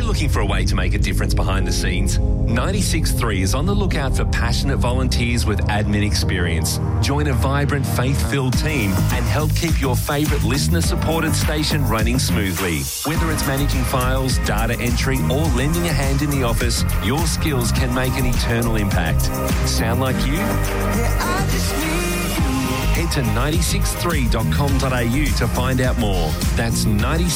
you're looking for a way to make a difference behind the scenes, 96.3 is on the lookout for passionate volunteers with admin experience. Join a vibrant, faith-filled team and help keep your favourite listener-supported station running smoothly. Whether it's managing files, data entry, or lending a hand in the office, your skills can make an eternal impact. Sound like you? Yeah, I just need you. Head to 963.com.au to find out more. That's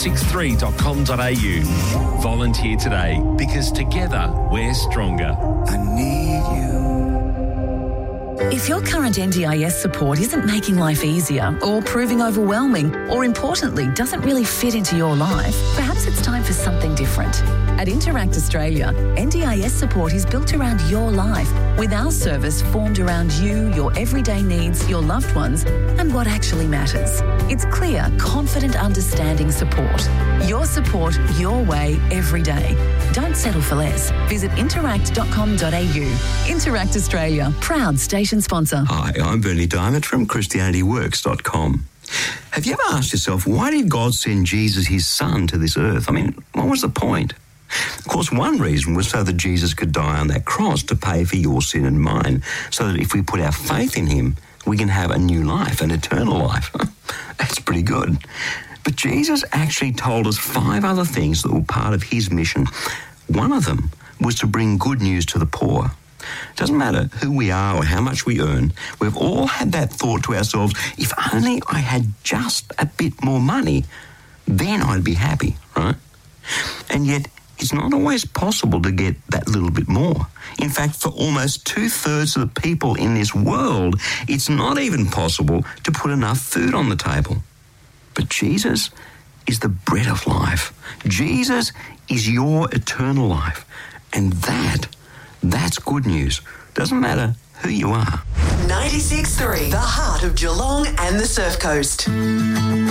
963.com.au. Volunteer today, because together we're stronger. I need you. If your current NDIS support isn't making life easier or proving overwhelming or, importantly, doesn't really fit into your life, perhaps it's time for something different. At Interact Australia, NDIS support is built around your life, with our service formed around you, your everyday needs, your loved ones, and what actually matters. It's clear, confident, understanding support. Your support, your way, every day. Don't settle for less. Visit interact.com.au. Interact Australia, proud station sponsor. Hi, I'm Bernie Diamond from ChristianityWorks.com. Have you ever asked yourself, why did God send Jesus, his son, to this earth? I mean, what was the point? Of course, one reason was so that Jesus could die on that cross to pay for your sin and mine, so that if we put our faith in him, we can have a new life, an eternal life. That's pretty good. But Jesus actually told us 5 other things that were part of his mission. One of them was to bring good news to the poor. It doesn't matter who we are or how much we earn, we've all had that thought to ourselves, if only I had just a bit more money, then I'd be happy, right? And yet, it's not always possible to get that little bit more. In fact, for almost 2/3 of the people in this world, it's not even possible to put enough food on the table. But Jesus is the bread of life. Jesus is your eternal life. And that's good news. Doesn't matter who you are. 96.3, the heart of Geelong and the Surf Coast.